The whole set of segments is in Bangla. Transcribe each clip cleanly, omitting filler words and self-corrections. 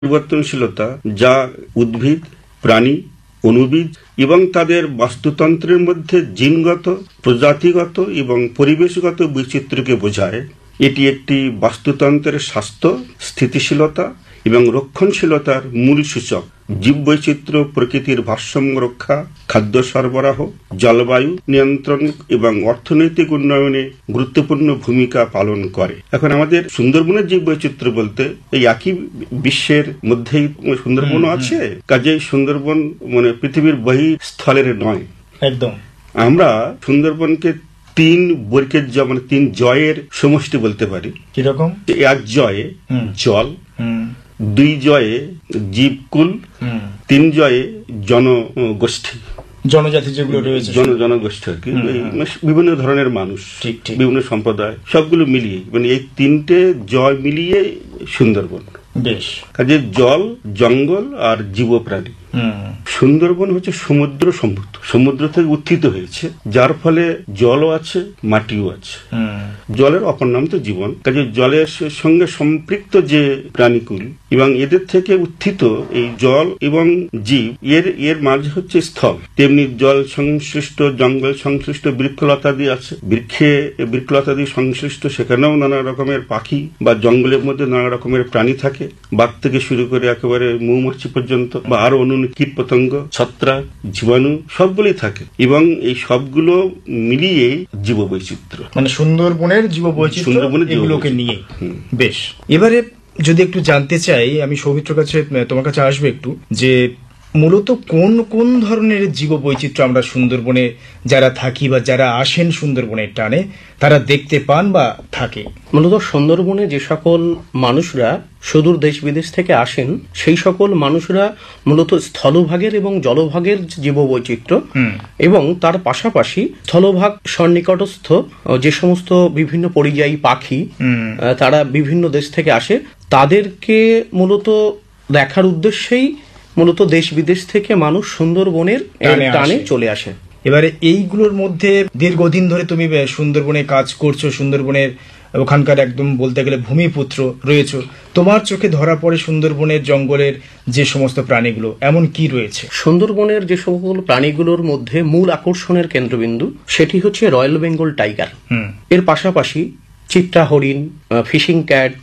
পরিবর্তনশীলতা যা উদ্ভিদ, প্রাণী, অণুবীজ এবং তাদের বাস্তুতন্ত্রের মধ্যে জিনগত, প্রজাতিগত এবং পরিবেশগত বৈচিত্র্যকে বোঝায়। এটি একটি বাস্তুতন্ত্রের স্বাস্থ্য, স্থিতিশীলতা এবং রক্ষণশীলতার মূল সূচক। জীববৈচিত্র্য প্রকৃতির ভারসাম্য রক্ষা, খাদ্য সরবরাহ, জলবায়ু নিয়ন্ত্রণ এবং অর্থনৈতিক উন্নয়নে গুরুত্বপূর্ণ ভূমিকা পালন করে। এখন আমাদের সুন্দরবনের জীববৈচিত্র্য বলতে এই একই বিশ্বের মধ্যেই সুন্দরবনও আছে, কাজেই সুন্দরবন পৃথিবীর বহিঃস্থলের নয়। একদম আমরা সুন্দরবনকে 3 বর্গের তিন জয়ের সমষ্টি বলতে পারি। কিরকম? 1 জয়ে জল, 2 জয়ে জীবকুল, 3 জয়ে জনগোষ্ঠী, জনজাতি যেগুলো রয়েছে, জনগোষ্ঠী আর কি, বিভিন্ন ধরনের মানুষ, বিভিন্ন সম্প্রদায়, সবগুলো মিলিয়ে এই 3টে জয় মিলিয়ে সুন্দরবন। বেশ, কাজে জল, জঙ্গল আর জীবপ্রাণী। সুন্দরবন হচ্ছে সমুদ্র সম্ভূত, সমুদ্র থেকে উত্থিত হয়েছে, যার ফলে জলও আছে, মাটিও আছে। জলের অপর নাম তো জীবন। কাজে জলের সঙ্গে সম্পৃক্ত যে প্রাণীকুল এবং এদের থেকে উত্থিত এই জল এবং জীব, এর মাঝে হচ্ছে স্থল। তেমনি জল সংশ্লিষ্ট, জঙ্গল সংশ্লিষ্ট বৃক্ষলতাদি আছে, বৃক্ষলতাদি সংশ্লিষ্ট, সেখানেও নানা রকমের পাখি বা জঙ্গলের মধ্যে নানা রকমের প্রাণী থাকে, বাঘ থেকে শুরু করে একেবারে মৌমাছি পর্যন্ত বা আরো অন্যান্য কীট পতঙ্গ, ছত্রাক, জীবাণু সবগুলোই থাকে এবং এই সবগুলো মিলিয়ে জীববৈচিত্র্য, সুন্দরবনের জীববৈচিত্র্য এগুলোকে নিয়ে। বেশ, এবারে যদি একটু জানতে চাই, আমি সৌমিত্র কাছে, তোমার কাছে আসবে একটু, যে মূলত কোন কোন ধরনের জীববৈচিত্র্য আমরা সুন্দরবনে যারা থাকি বা যারা আসেন সুন্দরবনের টানে তারা দেখতে পান বা থাকে? মূলত সুন্দরবনে যে সকল মানুষরা সুদূর দেশ বিদেশ থেকে আসেন, সেই সকল মানুষরা মূলত স্থলভাগের এবং জলভাগের জীববৈচিত্র্য এবং তার পাশাপাশি স্থলভাগ সন্নিকটস্থ যে সমস্ত বিভিন্ন পরিযায়ী পাখি তারা বিভিন্ন দেশ থেকে আসে, তাদেরকে মূলত দেখার উদ্দেশ্যেই মূলত দেশ বিদেশ থেকে মানুষ সুন্দরবনের টানে চলে আসে। এবারে এইগুলোর মধ্যে দীর্ঘদিন ধরে তুমি সুন্দরবনে কাজ করছো, সুন্দরবনের ওখানকার একদম বলতে গেলে ভূমিপুত্র রয়েছে, তোমার চোখে ধরা পড়ে সুন্দরবনের জঙ্গলের যে সমস্ত প্রাণীগুলো এমন কি রয়েছে? সুন্দরবনের যে সকল প্রাণীগুলোর মধ্যে মূল আকর্ষণের কেন্দ্রবিন্দু সেটি হচ্ছে রয়্যাল বেঙ্গল টাইগার। এর পাশাপাশি চিত্রা হরিণ, ফিশিং ক্যাট,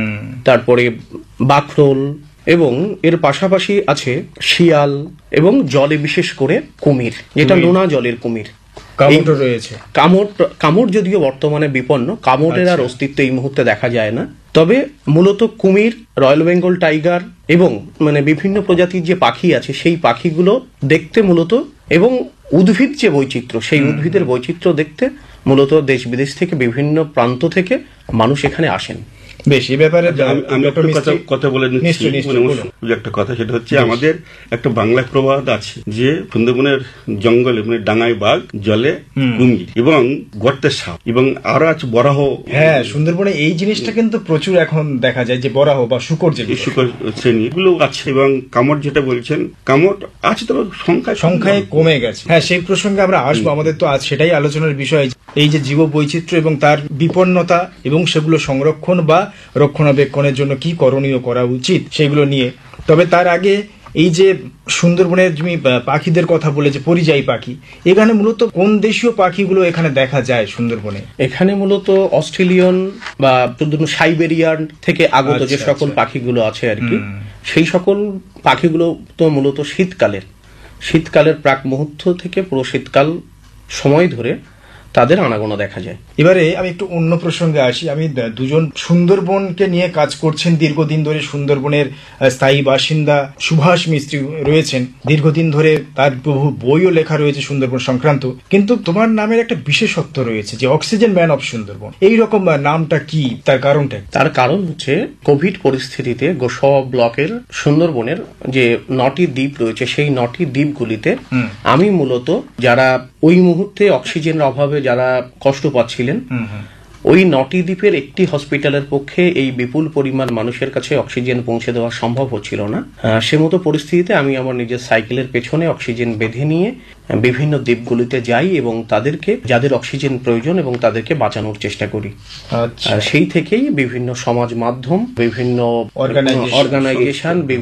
তারপরে বাখরোল, এবং এর পাশাপাশি আছে শিয়াল এবং জলে বিশেষ করে কুমির, যেটা নোনা জলের কুমির। কামড় রয়েছে। কামড় যদিও বর্তমানে বিপন্ন, কামড়ের আর অস্তিত্ব এই মুহূর্তে দেখা যায় না। তবে মূলত কুমির, রয়্যাল বেঙ্গল টাইগার এবং বিভিন্ন প্রজাতির যে পাখি আছে সেই পাখিগুলো দেখতে মূলত, এবং উদ্ভিদ যে বৈচিত্র্য, সেই উদ্ভিদের বৈচিত্র্য দেখতে মূলত দেশ বিদেশ থেকে বিভিন্ন প্রান্ত থেকে মানুষ এখানে আসেন। বেশ, এই ব্যাপারে আমি একটা কথা বলে নিচ্ছি, একটা কথা, সেটা হচ্ছে আমাদের একটা বাংলা প্রবাদ আছে যে সুন্দরবনের জঙ্গলে ডাঙায় বাঘ, জলে কুমির এবং গর্তে সাপ এবং আরো আছে বরাহ। হ্যাঁ, সুন্দরবনে এই জিনিসটা কিন্তু প্রচুর এখন দেখা যায়, যে বরাহ বা শুকর, যে শুকর শ্রেণী এগুলো আছে। এবং কামড় যেটা বলছেন, কামড় আছে, তবে সংখ্যায় কমে গেছে। হ্যাঁ, সেই প্রসঙ্গে আমরা আসবো, আমাদের তো আজ সেটাই আলোচনার বিষয়, এই যে জীববৈচিত্র্য এবং তার বিপন্নতা এবং সেগুলো সংরক্ষণ বা রক্ষণাবেক্ষণের জন্য কি করণীয় করা উচিত সেগুলো নিয়ে। তবে তার আগে এই যে সুন্দরবনের তুমি পাখিদের কথা বলে, যে পরিযায়ী পাখি, এখানে মূলত কোন দেশীয় পাখিগুলো এখানে দেখা যায় সুন্দরবনে? এখানে মূলত অস্ট্রেলিয়ান বা সাইবেরিয়ান থেকে আগত যে সকল পাখিগুলো আছে আর কি, সেই সকল পাখিগুলো তো মূলত শীতকালের প্রাক মুহূর্ত থেকে পুরো শীতকাল সময় ধরে তাদের আনাগোনা দেখা যায়। এবারে আমি একটু অন্য প্রসঙ্গে আসি। আমি দুজন সুন্দরবনকে নিয়ে কাজ করছেন দীর্ঘদিন ধরে, সুন্দরবনের স্থায়ী বাসিন্দা সুভাষ মিস্ত্রি রয়েছেন, দীর্ঘদিন ধরে তার বহু বইও লেখা রয়েছে সুন্দরবন সংক্রান্ত। কিন্তু তোমার নামের একটা বিশেষত্ব রয়েছে, যে অক্সিজেন ম্যান অফ সুন্দরবন। এইরকম নামটা কি, তার কারণটা? তার কারণ হচ্ছে কোভিড পরিস্থিতিতে গোসাবা ব্লকের সুন্দরবনের যে 9টি দ্বীপ রয়েছে, সেই 9টি দ্বীপগুলিতে আমি মূলত যারা ওই মুহূর্তে অক্সিজেনের অভাবে যারা কষ্ট পাচ্ছিলেন, ওই 9টি দ্বীপের একটি হসপিটালের পক্ষে এই বিপুল পরিমাণ মানুষের কাছে অক্সিজেন পৌঁছে দেওয়া সম্ভব হচ্ছিল না। সে মতো পরিস্থিতিতে আমি আমার নিজের সাইকেলের পেছনে অক্সিজেন বেঁধে নিয়ে বিভিন্ন দ্বীপগুলিতে যাই এবং তাদেরকে, যাদের অক্সিজেন প্রয়োজন, এবং তাদেরকে বাঁচানোর চেষ্টা করি। সেই থেকেই বিভিন্ন সমাজ মাধ্যম, বিভিন্ন অর্গানাইজেশন,